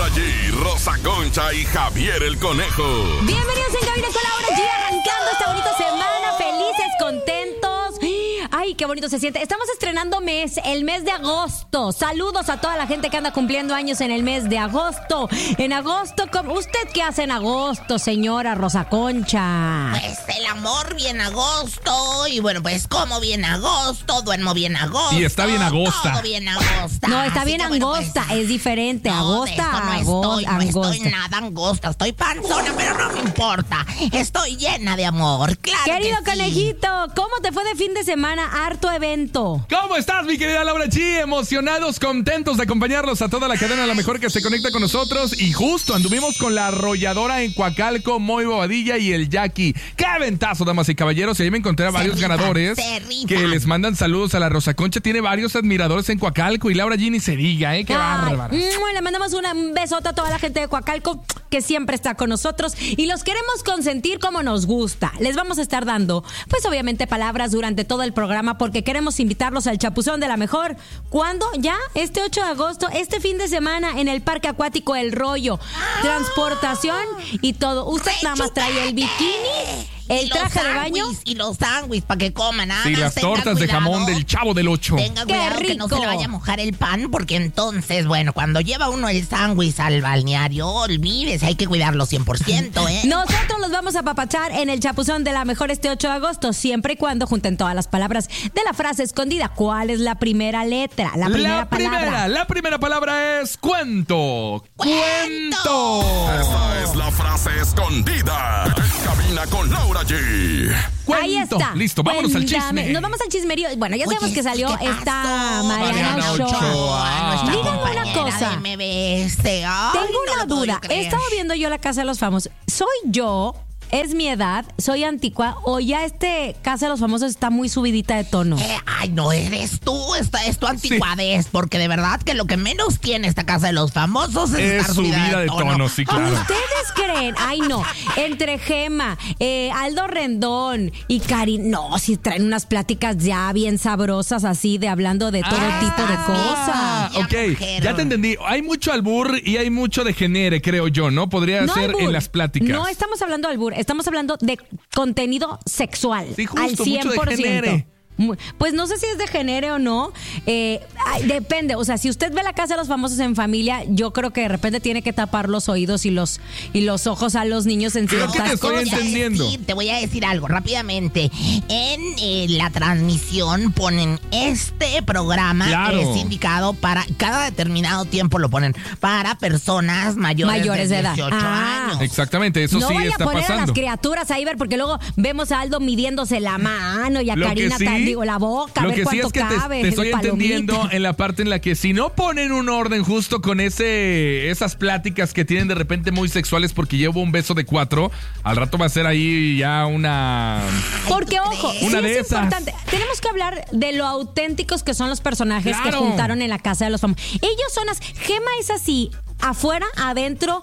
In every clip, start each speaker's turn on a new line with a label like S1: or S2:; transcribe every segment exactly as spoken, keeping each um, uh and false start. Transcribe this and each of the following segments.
S1: Laura G, Rosa Concha y Javier el Conejo.
S2: Bienvenidos en Cabina con Laura G, arrancando esta bonita semana, felices, contentos. Ay, qué bonito se siente. Estamos estrenando mes, el mes de agosto. Saludos a toda la gente que anda cumpliendo años en el mes de agosto. En agosto, ¿usted qué hace en agosto, señora Rosa Concha?
S3: Pues el amor bien agosto. Y bueno, pues como bien agosto, duermo bien agosto.
S4: Y está bien agosta.
S3: Todo bien agosta.
S2: No, está
S3: Así
S2: bien
S3: que, bueno,
S2: angosta,
S3: pues,
S2: es diferente.
S3: no,
S2: Agosta,
S3: de esto no
S2: agosto,
S3: estoy, no
S2: angosta.
S3: estoy nada angosta. Estoy panzona, pero no me importa. Estoy llena de amor, claro.
S2: Querido
S3: que sí.
S2: Conejito, ¿cómo te fue de fin de semana? Harto evento.
S4: ¿Cómo estás, mi querida Laura G? Emocionados, contentos de acompañarlos a toda la cadena, la mejor que se conecta con nosotros. Y justo anduvimos con la arrolladora en Coacalco, Moy Bobadilla y el Jackie. ¡Qué aventazo, damas y caballeros! Y ahí me encontré a varios
S3: rifan,
S4: ganadores
S3: se rifan.
S4: que les mandan saludos a la Rosa Concha. Tiene varios admiradores en Coacalco y Laura G ni se diga, ¿eh? ¡Qué bárbara!
S2: Le mandamos una, un besote a toda la gente de Coacalco que siempre está con nosotros y los queremos consentir como nos gusta. Les vamos a estar dando, pues obviamente, palabras durante todo el programa porque queremos invitarlos al Chapuzón de la Mejor. ¿Cuándo? Ya, este ocho de agosto, este fin de semana en el Parque Acuático El Rollo. Transportación y todo. Usted nada más trae el bikini, el traje de baño
S3: y los sándwiches para que coman. Nada
S4: Sí,
S3: más
S4: las
S3: tenga
S4: tortas de
S3: cuidado.
S4: jamón del Chavo del Ocho.
S3: Tenga
S2: ¡Qué
S3: cuidado que no se
S2: rico!
S3: le vaya a mojar el pan, porque entonces, bueno, cuando lleva uno el sándwich al balneario, olvídese, hay que cuidarlo cien por ciento, ¿eh?
S2: Nosotros los vamos a papachar en el Chapuzón de la Mejor este ocho de agosto, siempre y cuando junten todas las palabras de la frase escondida. ¿Cuál es la primera letra? La primera
S4: la
S2: palabra.
S4: primera, la primera palabra es cuento.
S3: ¡Cuento!
S1: Esta es la frase escondida en Cabina con Laura G.
S4: Cuento.
S2: Ahí está.
S4: Listo, vámonos al
S2: Cuéntame.
S4: chisme.
S2: Nos vamos al chismerío. Bueno, ya sabemos
S3: Oye,
S2: que salió
S3: ¿qué
S2: esta
S3: pasó?
S2: Mariana
S4: Mariana
S2: Ochoa.
S4: Ochoa.
S3: Nuestra
S2: Díganme una
S3: compañera
S2: cosa.
S3: de M B S. Ay,
S2: Tengo
S3: no
S2: una
S3: lo puedo
S2: duda. He
S3: creer.
S2: estado viendo yo la Casa de los Famosos. ¿Soy yo? ¿Es mi edad? ¿Soy antigua? ¿O ya este Casa de los Famosos está muy subidita de tono?
S3: Eh, ay, no eres tú, esta es tu anticuadez, porque de verdad que lo que menos tiene esta Casa de los Famosos es,
S4: Es
S3: estar
S4: subida de tono, sí, claro.
S2: ¿Ustedes creen? Ay, no. Entre Gema, eh, Aldo Rendón y Karin, no, si traen unas pláticas ya bien sabrosas así de hablando de todo
S4: Ah,
S2: tipo de
S4: Ah,
S2: cosas.
S4: ok,
S3: Ya, mujer.
S4: ya te entendí. Hay mucho albur y hay mucho de genere, creo yo, ¿no? Podría
S2: No
S4: ser
S2: albur.
S4: en las pláticas.
S2: No estamos hablando de albur, estamos hablando de contenido sexual.
S4: Sí, justo,
S2: al
S4: mucho
S2: cien
S4: de
S2: por ciento.
S4: genere.
S2: Mu- Pues no sé si es de género o no. Eh, ay, depende. O sea, si usted ve la Casa de los Famosos en familia, yo creo que de repente tiene que tapar los oídos y los y los ojos a los niños en
S4: Creo que
S2: ciertas
S4: te estoy
S2: cosas.
S4: entendiendo.
S3: Sí, te voy a decir algo rápidamente. En eh, la transmisión ponen este programa,
S4: Claro.
S3: es indicado para cada determinado tiempo, lo ponen para personas mayores,
S2: Mayores de edad.
S3: dieciocho
S2: Ah.
S3: años.
S4: Exactamente, eso
S2: No
S4: sí
S2: vaya
S4: está
S2: a poner a
S4: pasando.
S2: las criaturas ahí ver, porque luego vemos a Aldo midiéndose la mano y a
S4: Lo que
S2: Karina,
S4: sí-
S2: tan- digo, la boca, a
S4: Lo
S2: ver
S4: que sí
S2: cuánto
S4: es que te,
S2: cabe.
S4: te estoy
S2: palomita.
S4: entendiendo en la parte en la que si no ponen un orden justo con ese esas pláticas que tienen de repente muy sexuales porque llevo un beso de cuatro, al rato va a ser ahí ya una...
S2: Porque,
S3: ¿tú
S2: ojo,
S3: crees?
S2: sí
S4: Una
S2: es
S4: de esas.
S2: importante. Tenemos que hablar de lo auténticos que son los personajes que
S4: Claro.
S2: juntaron en la Casa de los Famosos. Ellos son las... Gema es así, afuera, adentro,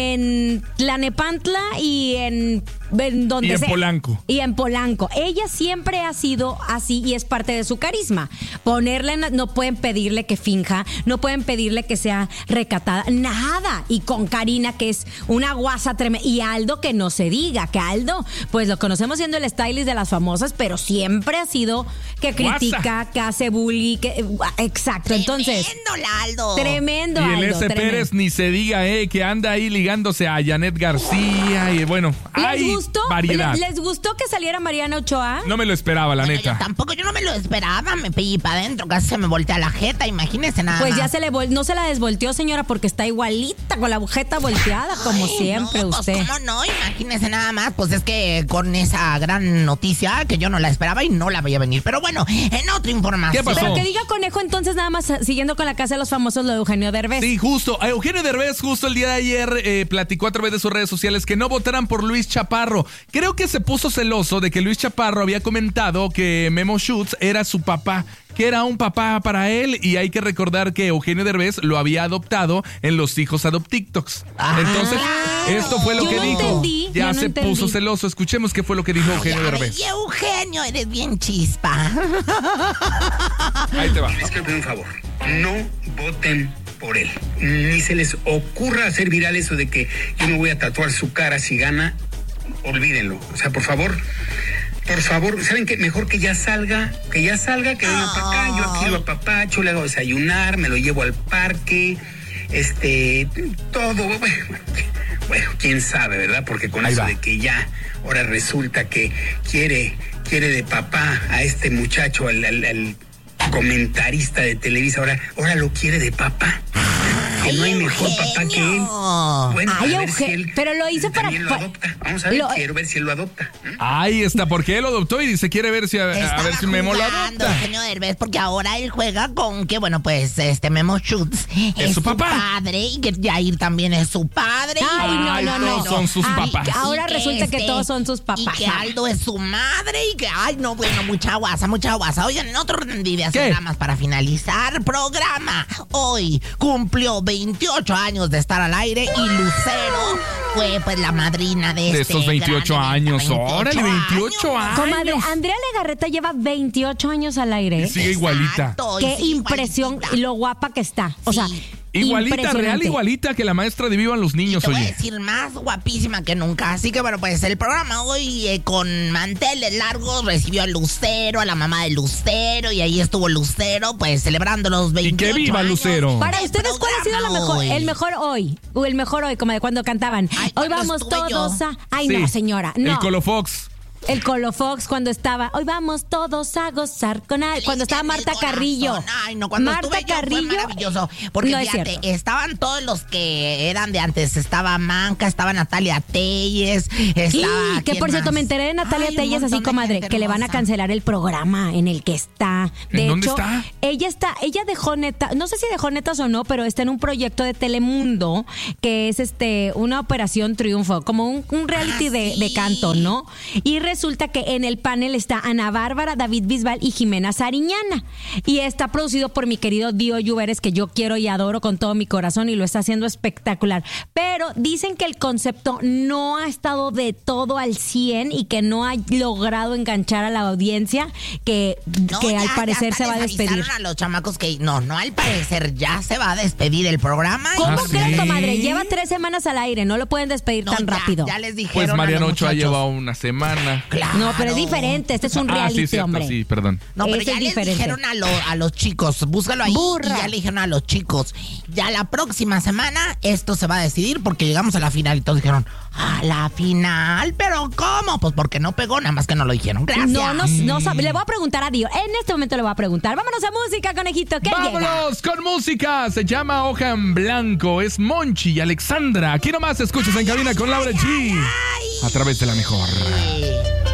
S2: en Tlanepantla y en... en donde
S4: Y en
S2: sea.
S4: Polanco.
S2: Y en Polanco. Ella siempre ha sido así y es parte de su carisma. Ponerle, en- no pueden pedirle que finja, no pueden pedirle que sea recatada, nada. Y con Karina, que es una guasa tremenda. Y Aldo, que no se diga, que Aldo, pues lo conocemos siendo el stylist de las famosas, pero siempre ha sido que critica,
S4: Guasa.
S2: que hace bully, que... Exacto, entonces...
S3: Tremendo, Laldo.
S2: Tremendo,
S4: Y el
S2: Aldo,
S4: S.
S2: tremendo.
S4: Pérez ni se diga, eh, que anda ahí ligándose a Janet García y bueno,
S2: ¿Les
S4: hay
S2: gustó?
S4: variedad.
S2: ¿Les, les gustó que saliera Mariana Ochoa?
S4: No me lo esperaba, la
S3: Bueno, yo
S4: neta.
S3: tampoco, yo no me lo esperaba, me pillé para adentro, casi se me voltea la jeta, imagínese nada
S2: Pues
S3: más.
S2: ya se le vol- no se la desvolteó, señora, porque está igualita, con la agujeta volteada, como
S3: Ay,
S2: siempre
S3: no, pues,
S2: usted.
S3: ¿cómo no? Imagínese nada más. Pues es que con esa gran noticia que yo no la esperaba y no la veía venir. Pero bueno, en otra información.
S4: ¿Qué pasó?
S2: Pero que diga Conejo, entonces nada más siguiendo con la Casa de los Famosos, lo de Eugenio Derbez.
S4: Sí, justo. A Eugenio Derbez justo el día de ayer eh, platicó a través de sus redes sociales que no votaran por Luis Chaparro. Creo que se puso celoso de que Luis Chaparro había comentado que Memo Schutz era su papá, que era un papá para él, y hay que recordar que Eugenio Derbez lo había adoptado en Los Hijos Adoptiktoks. Entonces, esto fue lo
S2: Yo
S4: que
S2: no
S4: dijo.
S2: entendí,
S4: ya
S2: yo no
S4: se
S2: entendí.
S4: puso celoso. Escuchemos qué fue lo que dijo Eugenio
S3: Ay,
S4: Derbez.
S3: Eugenio, eres bien chispa.
S4: Ahí te va.
S5: Les quiero pedir un favor. No voten por él. Ni se les ocurra hacer viral eso de que yo me voy a tatuar su cara si gana. Olvídenlo. O sea, por favor, por favor, ¿saben qué? Mejor que ya salga, que ya salga, que venga para acá, yo aquí lo apapacho, le hago desayunar, me lo llevo al parque, este, todo, bueno, bueno, quién sabe, ¿verdad? Porque con
S4: Ahí
S5: eso
S4: va.
S5: de que ya ahora resulta que quiere, quiere de papá a este muchacho, al, al, al comentarista de Televisa, ahora, ahora lo quiere de papá. Que no hay mejor papá que él. Bueno,
S2: Ay,
S5: a ver si
S2: Eugenio,
S5: él
S2: pero lo hizo para-
S5: también lo adopta. Vamos a ver,
S2: lo-
S5: quiero ver si él lo adopta. ¿eh?
S4: Ahí está, porque él lo adoptó y dice quiere ver si a, a
S3: Estaba
S4: ver si Memo lo
S3: jugando,
S4: adopta.
S3: Eugenio Derbez, porque ahora él juega con que, bueno, pues, este Memo Schutz es,
S4: su papá.
S3: padre y que Jair también es su padre.
S2: Ay, no,
S4: Ay,
S2: no,
S4: todos
S2: no.
S4: son sus
S2: Ay,
S4: papás.
S2: ahora
S3: Y
S2: resulta que
S3: este,
S2: todos son sus papás.
S3: Y que Aldo es su madre y que, ay, no, bueno, mucha guasa, mucha guasa. Oigan, en otro de
S4: ¿Qué?
S3: programas para finalizar programa. Hoy cumplió veintiocho años de estar al aire y Lucero fue, pues, la madrina de,
S4: De
S3: este
S4: esos veintiocho
S3: gran evento.
S4: años, órale, veintiocho años.
S2: Comadre, Andrea Legarreta lleva veintiocho años al aire.
S4: Y sigue igualita.
S3: Exacto, y
S2: Qué
S3: sí,
S2: impresión
S3: igualitita.
S2: y lo guapa que está. O sea,
S3: Sí.
S4: Igualita, real,
S2: impresionante.
S4: igualita que la maestra de Vivan los Niños,
S3: Te voy a
S4: oye.
S3: decir, más guapísima que nunca. Así que, bueno, pues el programa hoy eh, con manteles largos recibió a Lucero, a la mamá de Lucero, y ahí estuvo Lucero, pues celebrando los veintiocho
S4: que viva
S3: años
S4: Lucero.
S2: Para
S3: del
S2: ustedes, ¿cuál ha sido la
S3: programa
S2: mejor,
S3: hoy.
S2: el mejor hoy? O el mejor hoy, como de cuando cantaban.
S3: Ay,
S2: Hoy
S3: cuando
S2: vamos
S3: estuve yo.
S2: todos a. Ay,
S4: Sí.
S2: no, señora. No.
S4: El Colofox.
S2: El Colofox cuando estaba. Hoy vamos todos a gozar con al. Cuando estaba
S3: Feliz
S2: Marta
S3: en el corazón.
S2: Carrillo.
S3: Ay, no, cuando
S2: Marta
S3: estuve yo
S2: Carrillo.
S3: fue maravilloso. Porque
S2: No es
S3: fíjate,
S2: cierto.
S3: estaban todos los que eran de antes. Estaba Manca, estaba Natalia Telles, estaba...
S2: Y que
S3: ¿quién
S2: por cierto,
S3: más?
S2: me enteré de Natalia
S3: Ay, un
S2: Telles, así
S3: montón de
S2: comadre,
S3: gente
S2: que le van a
S3: hermosa.
S2: cancelar el programa en el que está. De
S4: ¿En dónde
S2: hecho,
S4: está?
S2: ella está, ella dejó neta, no sé si dejó netas o no, pero está en un proyecto de Telemundo que es este una operación triunfo, como un, un reality
S3: Ah,
S2: de,
S3: sí.
S2: de canto, ¿no? Y resulta que en el panel está Ana Bárbara, David Bisbal y Jimena Sariñana. Y está producido por mi querido Dio Lluveres, que yo quiero y adoro con todo mi corazón y lo está haciendo espectacular. Pero dicen que el concepto no ha estado de todo al cien y que no ha logrado enganchar a la audiencia, que,
S3: No,
S2: que
S3: ya,
S2: al
S3: ya
S2: parecer
S3: hasta
S2: se va a
S3: les
S2: despedir.
S3: avisaron a los chamacos que no, no al parecer ya se va a despedir el programa.
S2: ¿Cómo
S4: ¿Ah,
S2: crees,
S4: sí?
S2: comadre? Lleva tres semanas al aire, no lo pueden despedir
S3: No,
S2: tan
S3: ya,
S2: rápido.
S3: Ya les dijeron
S4: Pues Mariano
S3: a los
S4: Ochoa
S3: muchachos.
S4: lleva una semana.
S3: Claro.
S2: No, pero es diferente, este es un
S4: Ah,
S2: reality,
S4: sí, cierto,
S2: hombre.
S4: sí, perdón.
S3: No, pero
S2: Ese
S3: ya
S2: es
S3: les
S2: diferente.
S3: dijeron a, lo- a los chicos, búscalo ahí.
S2: Burra.
S3: Y ya le dijeron a los chicos, ya la próxima semana esto se va a decidir porque llegamos a la final y todos dijeron, a la final, pero ¿cómo? Pues porque no pegó, nada más que no lo dijeron. Gracias.
S2: No, no, no sabe. Le voy a preguntar a Dio. En este momento le voy a preguntar. Vámonos a música, conejito. ¿Qué llega?
S4: ¡Vámonos con música! Se llama Hoja en Blanco. Es Monchi y Alexandra. Aquí nomás escuchas en cabina con Laura G. A través de la mejor.
S3: Sí.